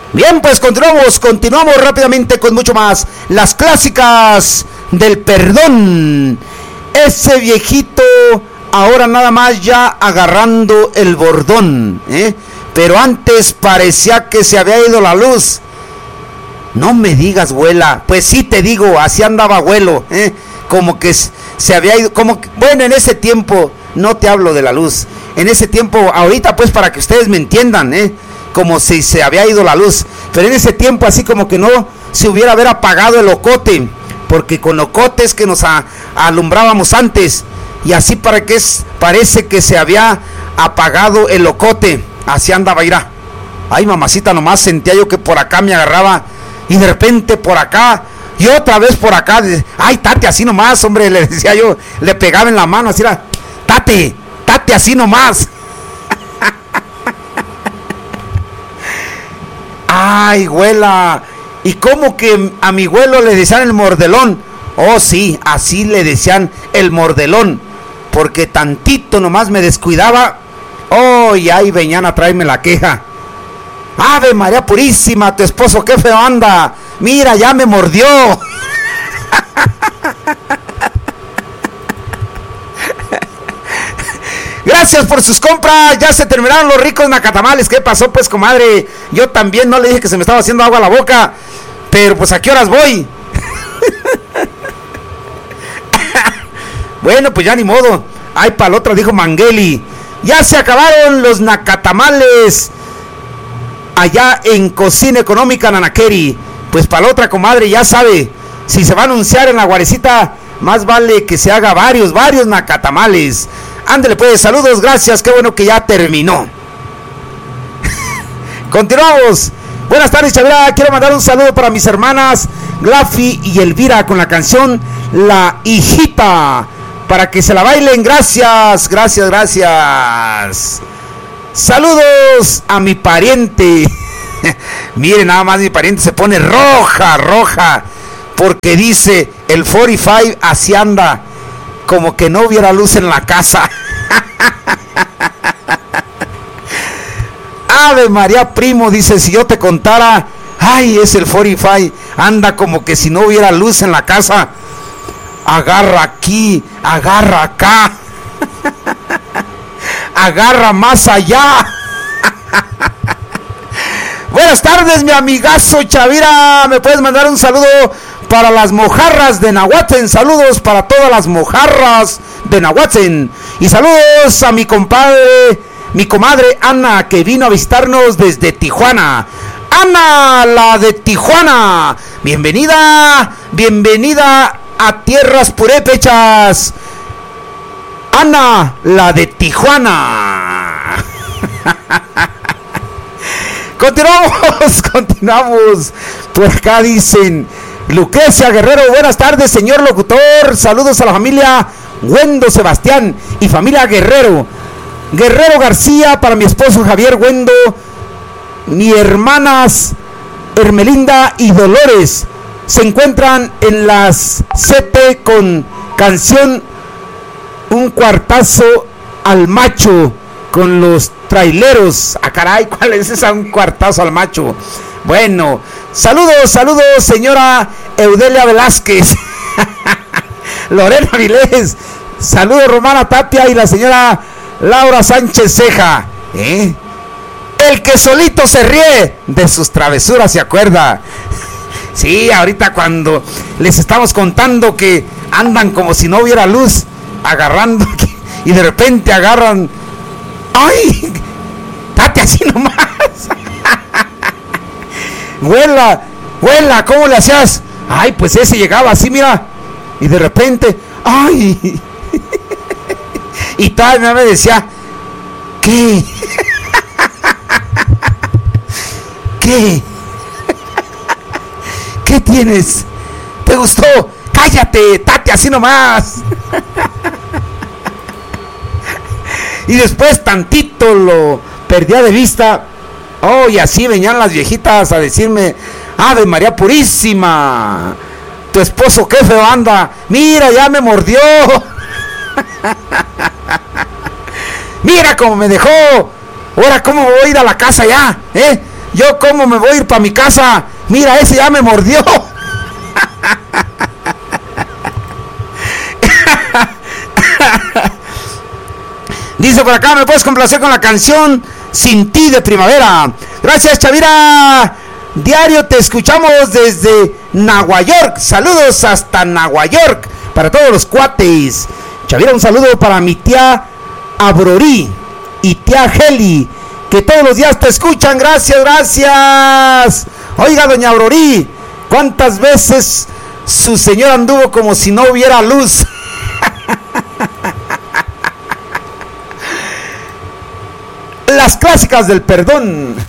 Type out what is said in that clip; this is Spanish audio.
Bien, pues continuamos rápidamente con mucho más. Las clásicas del perdón. Ese viejito ahora nada más ya agarrando el bordón, pero antes parecía que se había ido la luz. No me digas, abuela. Pues sí te digo, así andaba abuelo, como que se había ido, bueno, en ese tiempo, no te hablo de la luz, en ese tiempo, ahorita pues para que ustedes me entiendan, como si se había ido la luz, pero en ese tiempo así como que no se hubiera haber apagado el ocote, porque con ocotes que nos alumbrábamos antes, y así parece que se había apagado el ocote, así andaba, irá. Ay, mamacita, nomás sentía yo que por acá me agarraba, y de repente por acá, y otra vez por acá, ay, tate, así nomás, hombre, le decía yo, le pegaba en la mano, así era, tate, así nomás. Ay, güela, y como que a mi abuelo le decían el mordelón. Oh, sí, así le decían el mordelón, porque tantito nomás me descuidaba. Oh, y ahí venían a traerme la queja. Ave María Purísima, tu esposo qué feo anda. Mira, ya me mordió. Gracias por sus compras. Ya se terminaron los ricos nacatamales. ¿Qué pasó, pues, comadre? Yo también no le dije que se me estaba haciendo agua a la boca, pero pues ¿a qué horas voy? Bueno, pues ya ni modo. Ay, para la otra, dijo Mangueli. Ya se acabaron los nacatamales allá en Cocina Económica Nanaqueri. Pues para la otra, comadre, ya sabe, si se va a anunciar en la guarecita, más vale que se haga varios nacatamales. Ándele pues, saludos, gracias, qué bueno que ya terminó. Continuamos. Buenas tardes, Chavira. Quiero mandar un saludo para mis hermanas Glafi y Elvira con la canción La Hijita, para que se la bailen. Gracias. Saludos a mi pariente. Miren, nada más mi pariente se pone roja, porque dice el 45 así anda, como que no hubiera luz en la casa. Ave María, primo, dice, si yo te contara, ay, es el 45, anda como que si no hubiera luz en la casa. Agarra aquí, agarra acá, agarra más allá. Buenas tardes, mi amigazo Chavira. ¿Me puedes mandar un saludo para las mojarras de Nahuatzen? Saludos para todas las mojarras de Nahuatzen. Y saludos a mi comadre Ana, que vino a visitarnos desde Tijuana. Ana, la de Tijuana. Bienvenida a tierras purépechas. Ana, la de Tijuana. Continuamos. Por acá dicen Lucrecia Guerrero, buenas tardes, señor locutor. Saludos a la familia Wendo Sebastián y familia Guerrero García, para mi esposo Javier Wendo, mi hermanas Hermelinda y Dolores. Se encuentran en las CT con canción Un Cuartazo al Macho con los traileros. Ah, caray, ¿cuál es esa? Un cuartazo al macho. Bueno, saludos, señora Eudelia Velázquez. Lorena Vilés. Saludos, Romana Tapia y la señora Laura Sánchez Ceja. El que solito se ríe de sus travesuras, ¿se acuerda? Sí, ahorita cuando les estamos contando que andan como si no hubiera luz, agarrando, y de repente agarran. ¡Ay! ¡Tate así nomás! ¡Huela! ¿Cómo le hacías? ¡Ay, pues ese llegaba así, mira! Y de repente, ¡ay! Y todavía me decía, ¿qué? ¿Qué tienes? ¿Te gustó? ¡Cállate! ¡Tate así nomás! Y después tantito lo perdía de vista. Oh, y así venían las viejitas a decirme, Ave María Purísima, tu esposo qué feo anda. Mira, ya me mordió. Mira cómo me dejó. Ahora cómo voy a ir a la casa ya, yo cómo me voy a ir para mi casa. Mira, ese ya me mordió. Dice por acá, ¿me puedes complacer con la canción Sin Ti de Primavera? Gracias, Chavira. Diario te escuchamos desde Nueva York. Saludos hasta Nueva York para todos los cuates. Chavira, un saludo para mi tía Abrorí y tía Heli, que todos los días te escuchan. Gracias, gracias. Oiga, doña Abrorí, ¿cuántas veces su señor anduvo como si no hubiera luz? Las clásicas del perdón.